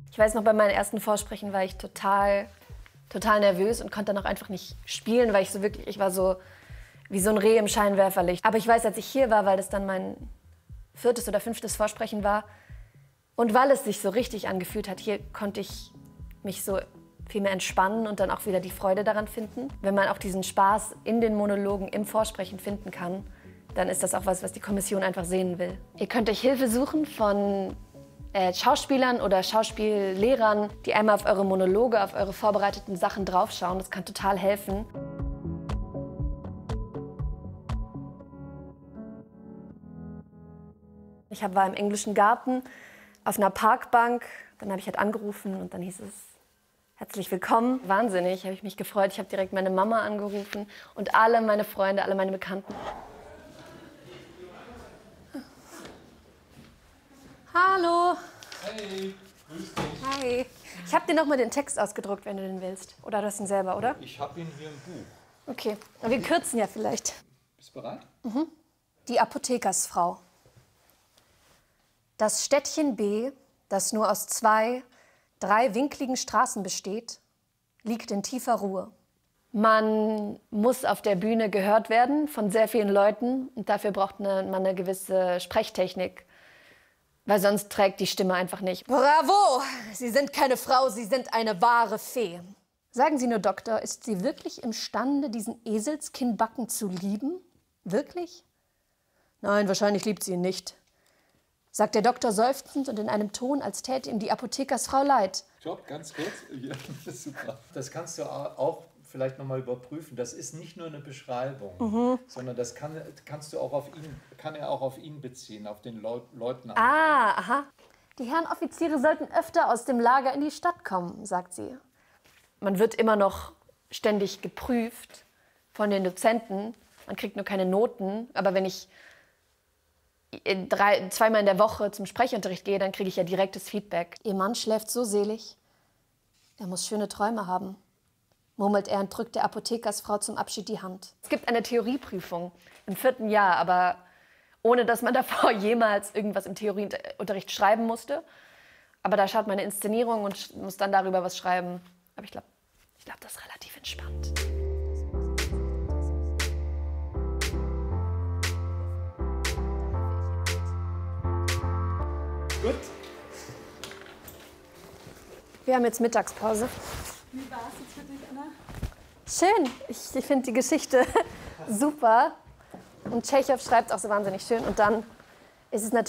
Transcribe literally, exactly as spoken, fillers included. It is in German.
Ich weiß noch, bei meinen ersten Vorsprechen war ich total, total nervös und konnte dann auch einfach nicht spielen, weil ich so wirklich, ich war so wie so ein Reh im Scheinwerferlicht. Aber ich weiß, als ich hier war, weil das dann mein viertes oder fünftes Vorsprechen war und weil es sich so richtig angefühlt hat, hier konnte ich mich so viel mehr entspannen und dann auch wieder die Freude daran finden. Wenn man auch diesen Spaß in den Monologen im Vorsprechen finden kann, dann ist das auch was, was die Kommission einfach sehen will. Ihr könnt euch Hilfe suchen von äh, Schauspielern oder Schauspiellehrern, die einmal auf eure Monologe, auf eure vorbereiteten Sachen draufschauen. Das kann total helfen. Ich war im englischen Garten auf einer Parkbank. Dann habe ich halt angerufen und dann hieß es, herzlich willkommen. Wahnsinnig, habe ich mich gefreut. Ich habe direkt meine Mama angerufen und alle meine Freunde, alle meine Bekannten. Hallo. Hey, grüß dich. Hi. Ich habe dir noch mal den Text ausgedruckt, wenn du den willst. Oder du hast ihn selber, oder? Ich habe ihn hier im Buch. Okay, aber wir kürzen ja vielleicht. Bist du bereit? Mhm. Die Apothekersfrau. Das Städtchen B, das nur aus zwei, drei winkligen Straßen besteht, liegt in tiefer Ruhe. Man muss auf der Bühne gehört werden von sehr vielen Leuten und dafür braucht man eine gewisse Sprechtechnik, weil sonst trägt die Stimme einfach nicht. Bravo! Sie sind keine Frau, Sie sind eine wahre Fee. Sagen Sie nur, Doktor, ist sie wirklich imstande, diesen Eselskinnbacken zu lieben? Wirklich? Nein, wahrscheinlich liebt sie ihn nicht, sagt der Doktor seufzend und in einem Ton, als täte ihm die Apothekersfrau leid. Stopp, ganz kurz. Ja, super. Das kannst du auch vielleicht noch mal überprüfen. Das ist nicht nur eine Beschreibung, mhm. sondern das kann, kannst du auch auf ihn, kann er auch auf ihn beziehen, auf den Leut, Leutnant. Ah, aha. Die Herren Offiziere sollten öfter aus dem Lager in die Stadt kommen, sagt sie. Man wird immer noch ständig geprüft von den Dozenten. Man kriegt nur keine Noten. Aber wenn ich drei, zweimal in der Woche zum Sprechunterricht gehe, dann kriege ich ja direktes Feedback. Ihr Mann schläft so selig. Er muss schöne Träume haben, murmelt er und drückt der Apothekersfrau zum Abschied die Hand. Es gibt eine Theorieprüfung im vierten Jahr, aber ohne dass man davor jemals irgendwas im Theorieunterricht schreiben musste. Aber da schaut man eine Inszenierung und muss dann darüber was schreiben. Aber ich glaube, ich glaub, das ist relativ entspannt. Gut. Wir haben jetzt Mittagspause. Wie war es jetzt für dich, Anna? Schön. Ich, ich finde die Geschichte super. Und Tschechow schreibt auch so wahnsinnig schön. Und dann ist es natürlich